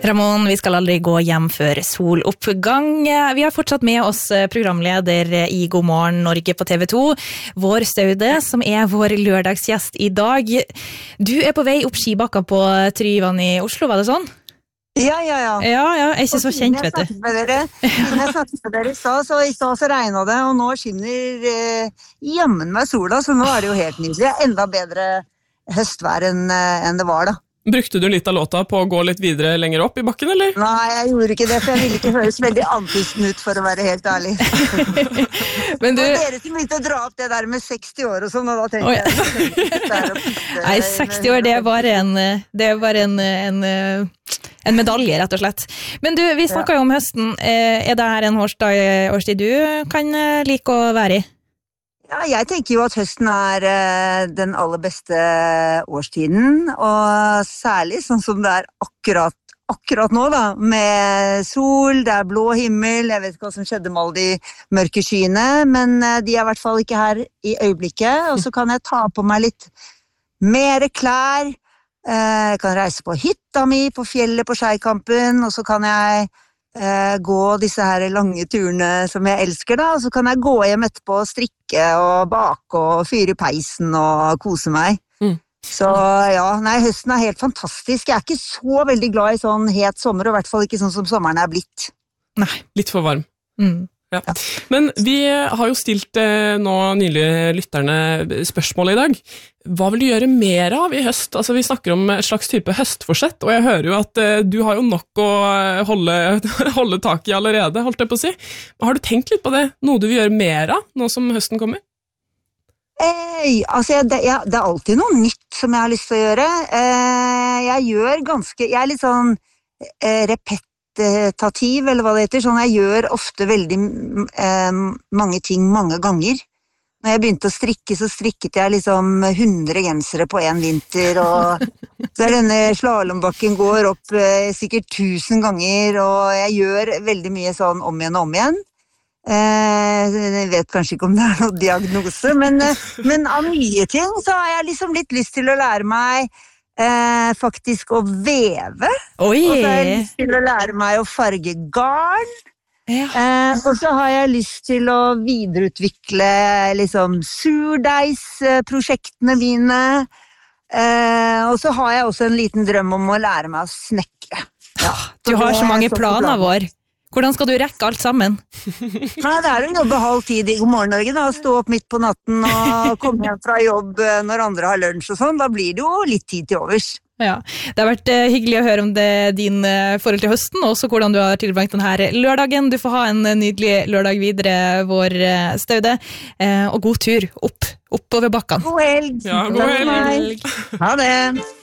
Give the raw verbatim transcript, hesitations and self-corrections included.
Ramon, vi skal aldri gå hjem før soloppgang. Vi har fortsatt med oss programleder i God morgen Norge på T V to, vår Staude, som er vår lørdagsgjest i dag. Du er på vei opp skibakka på Tryvann i Oslo, var det sånn? Ja, ja, ja. Ja, ja, jeg er ikke så kjent, vet du. Med dere, når jeg snakket med dere i stad, så i stad så regnet det, og nå skinner eh, jammen med sola, så nå er det jo helt nydelig. Enda bedre høstvær enn, enn det var da. Brukte du litt av låta på å gå litt videre lenger opp i bakken, eller? Nei, jeg gjorde ikke det, for jeg ville ikke høres veldig andpusten ut, for å være helt ærlig. Men du... Og dere som begynte å dra opp det der med seksti år og sånn, og da tenkte jeg... Nei, seksti år, det er bare en, det er bare en, en, en medalje, rett og slett. Men du, vi snakket jo om høsten. Er det her en årstid, årstid du kan like å være i? Ja, jeg tenker jo at høsten er eh, den aller beste årstiden, og særlig sånn som det er akkurat, akkurat nå da, med sol, det er blå himmel, jeg vet ikke hva som skjedde med alle de mørke skyene, men eh, de er i hvert fall ikke her i øyeblikket, og så kan jeg ta på meg litt mer klær, eh, jeg kan reise på hytta mi, på fjellet på Skeikampen, og så kan jeg Uh, gå disse her lange turene som jeg elsker da, og så kan jeg gå hjem etterpå og strikke og bake og fyre i peisen og kose meg. Mm. Så ja, nei, høsten er helt fantastisk. Jeg er ikke så veldig glad i sånn het sommer, og i hvert fall ikke sånn som sommeren er blitt. Nei, litt for varm. Mm. Ja. Men vi har jo stilt eh, nå nylig lytterne spørsmål i dag. Hva vil du gjøre mer av i høst? Altså, vi snakker om et slags type høstforsett, og jeg hører jo at eh, du har jo nok å holde, holde tak i allerede, holdt jeg på å si. Har du tenkt litt på det? Noe du vil gjøre mer av, nå som høsten kommer? Eh, altså, det, ja, det er alltid noe nytt som jeg har lyst til å gjøre. Eh, jeg gjør ganske, jeg er litt sånn eh, repett, tativ, eller hva det heter, sånn jeg gjør ofte veldig eh, mange ting mange ganger. Når jeg begynte å strikke, så strikket jeg liksom hundre gensere på en vinter, og så er denne slalombakken går opp eh, sikkert tusen ganger, og jeg gjør veldig mye sånn om igjen og om igjen. Eh, jeg vet kanskje ikke om det er noen diagnose, men, eh, men av nye ting så har jeg liksom litt lyst til å lære meg Eh, faktisk å veve. Oi. Og så har jeg lyst til å lære meg å farge garn. Ja. Eh, og så har jeg lyst til å videreutvikle liksom surdeigsprosjektene mine. Eh, og så har jeg også en liten drøm om å lære meg å snekre. Ja, du har så mange planer, vår. Hvordan skal du rekke alt sammen? Nei, det er å jobbe halv tid i God morgen Norge, da, stå opp midt på natten og komme hjem fra jobb når andre har lunsj og sånn, da blir det jo litt tid til overs. Ja, det har vært uh, hyggelig å høre om det, din uh, forhold til høsten, og også hvordan du har tilbringt denne lørdagen. Du får ha en nydelig lørdag videre, vår uh, Staude, uh, og god tur opp, oppover bakken. God helg! Ja, god helg! Ha det!